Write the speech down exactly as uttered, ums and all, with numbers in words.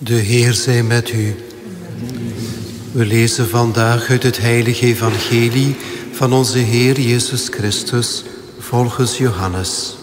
De Heer zij met u. We lezen vandaag uit het heilige evangelie van onze Heer Jezus Christus volgens Johannes.